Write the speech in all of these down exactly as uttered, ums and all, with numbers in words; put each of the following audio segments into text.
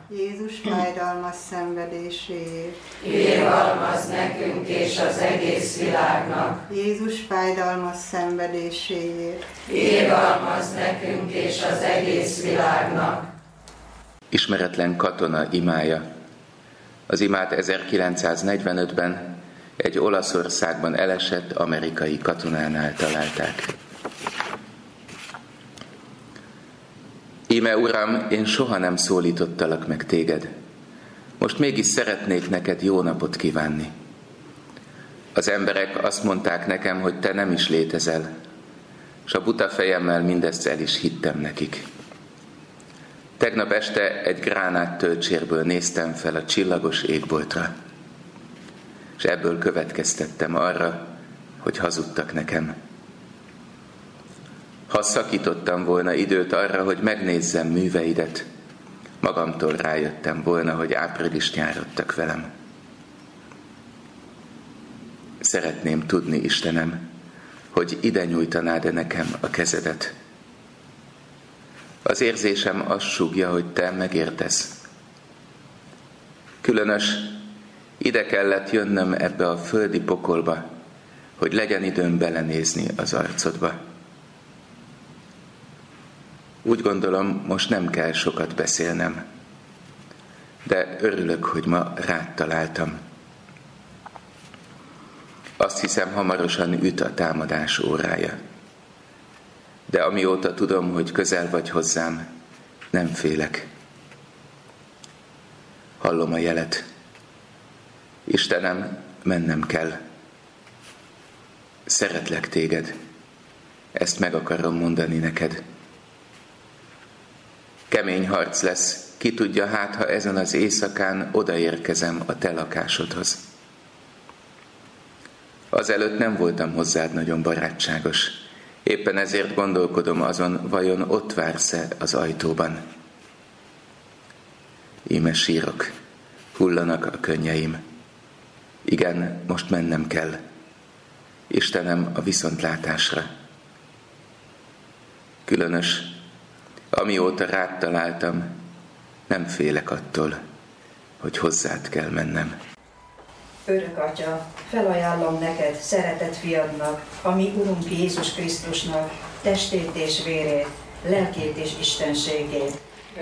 Jézus fájdalmas szenvedéséért. Irgalmazz nekünk és az egész világnak. Jézus fájdalmas szenvedéséért. Irgalmazz nekünk és az egész világnak. Ismeretlen katona imája. Az imát ezerkilencszáznegyvenötben egy Olaszországban elesett amerikai katonánál találták. Íme Uram, én soha nem szólítottalak meg téged. Most mégis szeretnék neked jó napot kívánni. Az emberek azt mondták nekem, hogy te nem is létezel, s a buta fejemmel mindezt el is hittem nekik. Tegnap este egy gránát tölcsérből néztem fel a csillagos égboltra, és ebből következtettem arra, hogy hazudtak nekem. Ha szakítottam volna időt arra, hogy megnézzem műveidet, magamtól rájöttem volna, hogy áprilist nyárodtak velem. Szeretném tudni, Istenem, hogy ide nyújtanád-e nekem a kezedet. Az érzésem azt súgja, hogy te megértesz. Különös, ide kellett jönnöm ebbe a földi pokolba, hogy legyen időm belenézni az arcodba. Úgy gondolom, most nem kell sokat beszélnem, de örülök, hogy ma rád találtam. Azt hiszem, hamarosan üt a támadás órája. De amióta tudom, hogy közel vagy hozzám, nem félek. Hallom a jelet. Istenem, mennem kell. Szeretlek téged. Ezt meg akarom mondani neked. Kemény harc lesz, ki tudja, hát ha ezen az éjszakán odaérkezem a te lakásodhoz. Azelőtt nem voltam hozzád nagyon barátságos. Éppen ezért gondolkodom azon, vajon ott vársz-e az ajtóban. Íme sírok, hullanak a könnyeim. Igen, most mennem kell. Istenem, a viszontlátásra. Különös, amióta rád találtam, nem félek attól, hogy hozzád kell mennem. Örök Atya, felajánlom neked, szeretett fiadnak, a mi Urunk Jézus Krisztusnak, testét és vérét, lelkét és istenségét.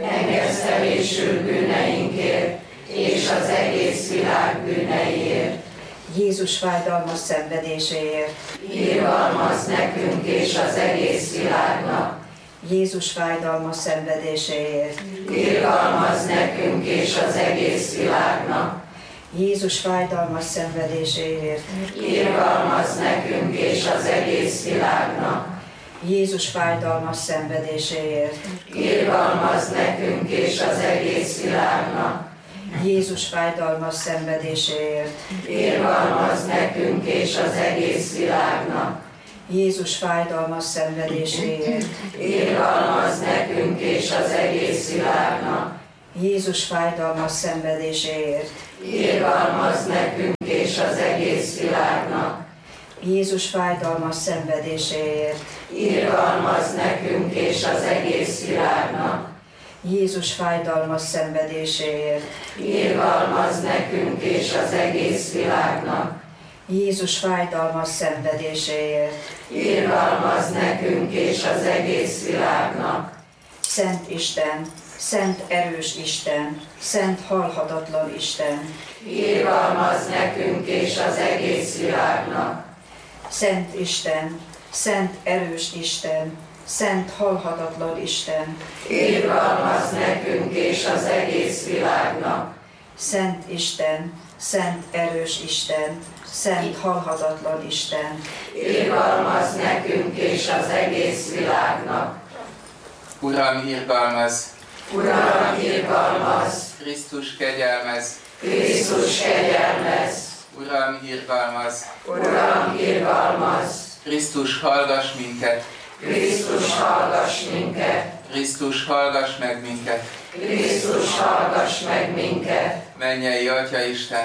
Engesztelésül bűneinkért, és az egész világ bűneiért. Jézus fájdalmas szenvedéséért. Irgalmazz nekünk és az egész világnak. Jézus fájdalmas szenvedéséért. Irgalmazz nekünk és az egész világnak. Jézus fájdalmas szenvedéséért. Irgalmazz nekünk és az egész világnak. Jézus fájdalmas szenvedéséért. Irgalmazz nekünk és az egész világnak. Jézus fájdalmas szenvedéséért. Irgalmazz nekünk és az egész világnak. Jézus fájdalmas szenvedéséért. Irgalmazz nekünk és az egész világnak. Jézus fájdalmas szenvedéséért. Irgalmazz nekünk és az egész világnak. Jézus fájdalmas szenvedéséért. Irgalmazz nekünk és az egész világnak. Jézus fájdalmas szenvedéséért. Irgalmazz nekünk és az egész világnak. Jézus fájdalmas szenvedéséért. Irgalmazz nekünk és az egész világnak. Szent Isten, szent erős Isten, szent halhatatlan Isten. Irgalmazz nekünk és az egész világnak. Szent Isten, szent erős Isten, szent halhatatlan Isten. Irgalmazz nekünk és az egész világnak. Szent Isten, szent erős Isten, szent halhatatlan Isten. Irgalmazz nekünk és az egész világnak. Uram, irgalmazz! Uram, irgalmazz! Krisztus, kegyelmezz! Krisztus, kegyelmezz! Uram, irgalmazz! Uram, irgalmazz! Krisztus, hallgass minket! Krisztus, hallgass minket! Krisztus, hallgass meg minket! Krisztus, hallgass meg minket! Mennyei Atya Isten!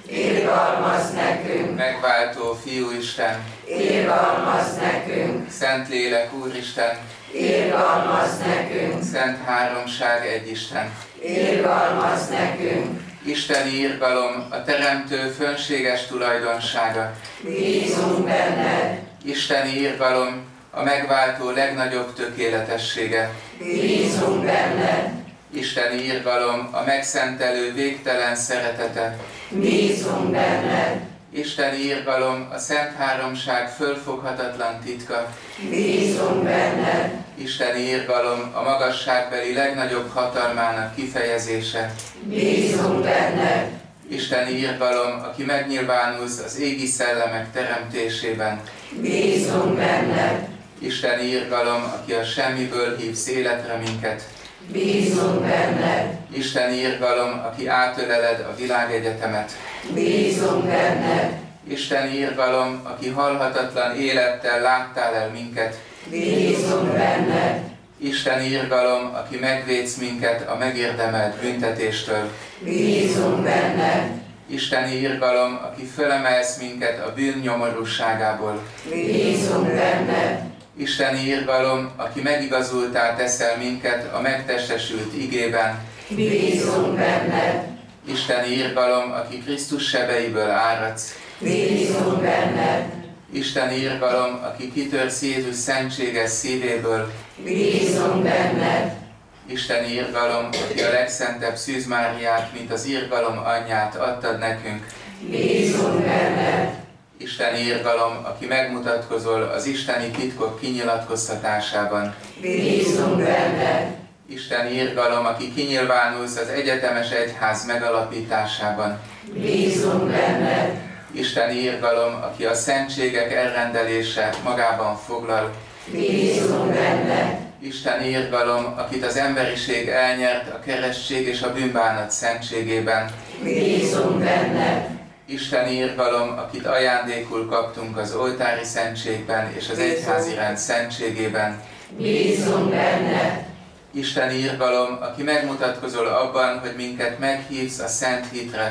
irgalmazz nekünk, Megváltó Fiúisten, irgalmazz nekünk, Szentlélek Úristen, irgalmazz nekünk, Szent Háromság Egyisten. irgalmazz nekünk, Isteni irgalom a Teremtő fönséges tulajdonsága. bízunk benned, Isteni irgalom a megváltó legnagyobb tökéletessége. bízunk benned, Isteni irgalom a megszentelő végtelen szeretete. bízunk benned, Isteni irgalom a Szent Háromság fölfoghatatlan titka. bízunk benned, Isteni irgalom a magasságbeli legnagyobb hatalmának kifejezése. bízunk benned, Isteni irgalom, aki megnyilvánulsz az égi szellemek teremtésében. bízunk benned, Isteni irgalom, aki a semmiből hívsz életre minket. bízunk benned, Isteni irgalom, aki átöleled a világegyetemet. bízunk benned, Isteni irgalom, aki halhatatlan élettel láttál el minket. bízunk benned, Isteni irgalom, aki megvédsz minket a megérdemelt büntetéstől. bízunk benned, Isteni irgalom, aki fölemelsz minket a bűn nyomorúságából. bízunk benned, Isteni irgalom, aki megigazultá teszel minket a megtestesült igében. bízunk benned, Isteni irgalom, aki Krisztus sebeiből áradsz. bízunk benned, Isteni irgalom, aki kitörsz Jézus szentséges szívéből. bízunk benned, Isteni irgalom, aki a legszentebb Szűz Máriát, mint az irgalom anyját adtad nekünk. bízunk benned, Isteni irgalom, aki megmutatkozol az isteni titkok kinyilatkoztatásában. bízunk benned, Isteni irgalom, aki kinyilvánulsz az egyetemes egyház megalapításában. bízunk benned, Isteni irgalom, aki a szentségek elrendelése magában foglal. bízunk benned, Isteni irgalom, akit az emberiség elnyert a keresztség és a bűnbánat szentségében. bízunk benned, Isteni irgalom, akit ajándékul kaptunk az oltári szentségben és az egyházi rend szentségében. bízunk benned, Isteni irgalom, aki megmutatkozol abban, hogy minket meghívsz a szent hitre.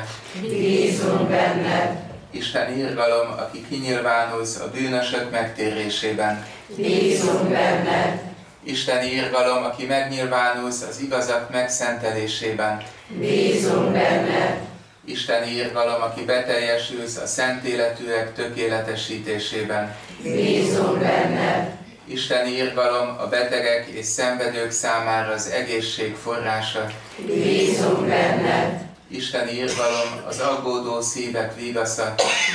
bízunk benned, Isteni irgalom, aki kinyilvánulsz a bűnösök megtérésében. bízunk benned, Isteni irgalom, aki megnyilvánulsz az igazak megszentelésében. bízunk benned, Isteni irgalom, aki beteljesülsz a szent életűek tökéletesítésében. bízunk benned, Isteni irgalom, a betegek és szenvedők számára az egészség forrása. bízunk benned, Isteni irgalom, az aggódó szívek vigasza.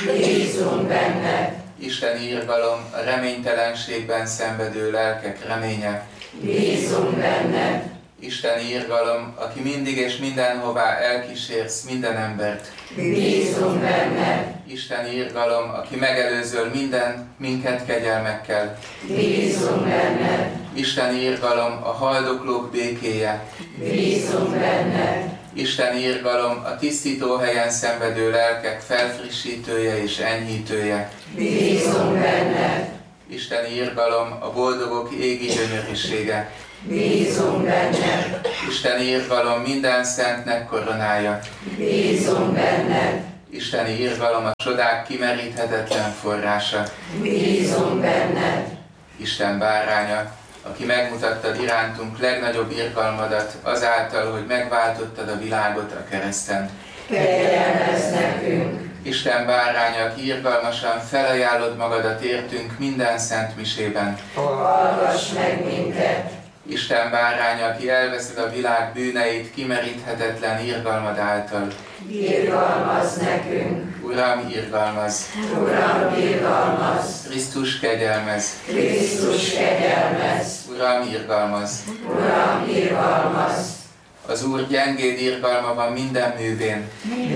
bízunk benned, Isteni irgalom, a reménytelenségben szenvedő lelkek reménye. bízunk benned, Isteni irgalom, aki mindig és mindenhová elkísérsz minden embert. bízunk benned, Isteni irgalom, aki megelőzöl minden minket kegyelmekkel. bízunk benned, Isteni irgalom, a haldoklók békéje. bízunk benned, Isteni irgalom, a tisztító helyen szenvedő lelkek felfrissítője és enyhítője. bízunk benned, Isteni irgalom, a boldogok égi gyönyörűsége. bízunk benned, Isteni irgalom minden szentnek koronája. bízunk benned, Isteni irgalom a csodák kimeríthetetlen forrása. bízunk benned, Isten báránya, aki megmutattad irántunk legnagyobb irgalmadat azáltal, hogy megváltottad a világot a kereszten. kegyelmezz nekünk, Isten báránya, aki irgalmasan felajánlod magadat értünk minden szent misében. hallgass meg minket, Isten báránya, aki elveszed a világ bűneit kimeríthetetlen irgalmad által. irgalmazz nekünk, Uram, irgalmazz! Uram, irgalmazz, Krisztus kegyelmez! Krisztus kegyelmezz, Uram, irgalmazz! Uram, irgalmazz, Az Úr gyengéd irgalma van minden művén.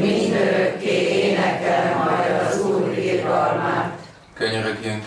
mindörökké énekel majd az Úr irgalmát. Könyörögjünk!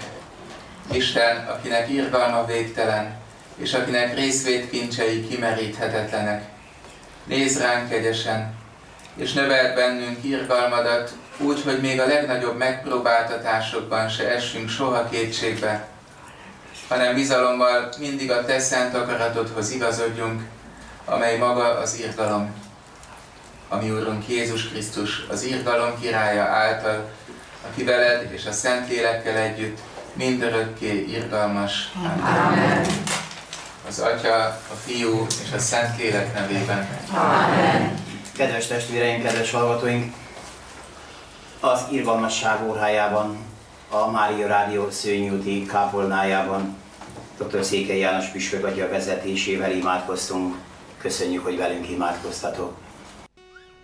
Isten, akinek irgalma végtelen, és akinek részvétkincsei kimeríthetetlenek. Nézz ránk kegyesen, és növeld bennünk irgalmadat, úgy, hogy még a legnagyobb megpróbáltatásokban se essünk soha kétségbe, hanem bizalommal mindig a te szent akaratodhoz igazodjunk, amely maga az irgalom. a mi Úrunk Jézus Krisztus, az irgalom királya által, aki veled és a Szentlélekkel együtt mindörökké irgalmas. Amen. Az Atya, a Fiú és a Szentlélek nevében. Amen. Kedves testvéreim, kedves hallgatóink! Az irgalmasság órájában, a Mária Rádió Szőnyúti kápolnájában dr. Székely János püspök atya vezetésével imádkoztunk. Köszönjük, hogy velünk imádkoztatok.